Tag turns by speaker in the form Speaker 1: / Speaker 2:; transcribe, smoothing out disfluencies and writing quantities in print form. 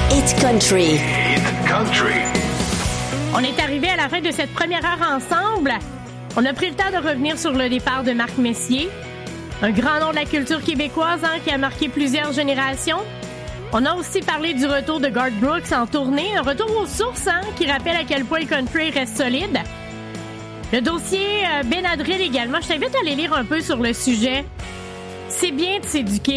Speaker 1: Hit Country.
Speaker 2: Hit Country.
Speaker 3: On est arrivé à la fin de cette première heure ensemble. On a pris le temps de revenir sur le départ de Marc Messier, un grand nom de la culture québécoise qui a marqué plusieurs générations. On a aussi parlé du retour de Garth Brooks en tournée, un retour aux sources qui rappelle à quel point le country reste solide. Le dossier Benadryl également, je t'invite à aller lire un peu sur le sujet. C'est bien de s'éduquer